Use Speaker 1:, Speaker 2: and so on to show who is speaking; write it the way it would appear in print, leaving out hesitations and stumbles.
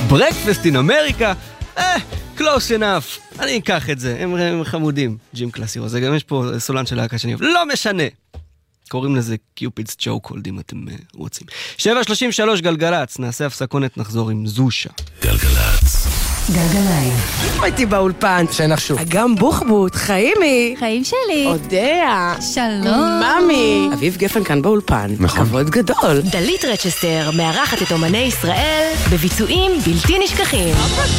Speaker 1: ברקפסט אין אמריקה, close enough, אני אקח את זה, הם חמודים, ג'ים קלאסירו, זה גם יש פה סולן של להקה שאני אוהב, לא משנה, קוראים לזה קיופידס צ'וקולד אם אתם רוצים. 7:33 גלגלץ, נעשה הפסקונת, נחזור עם זושה.
Speaker 2: גלגלץ.
Speaker 3: גלגליים.
Speaker 4: הייתי באולפן.
Speaker 2: שנחשו.
Speaker 4: אגם בוחבוט, חיימי.
Speaker 3: חיים שלי.
Speaker 4: אודיה.
Speaker 3: שלום.
Speaker 4: ממי. אביב גפן כאן באולפן.
Speaker 2: נכון.
Speaker 4: כבוד גדול.
Speaker 5: דלית רצ'סטר מארחת את אומני ישראל בביצועים בלתי נשכחים.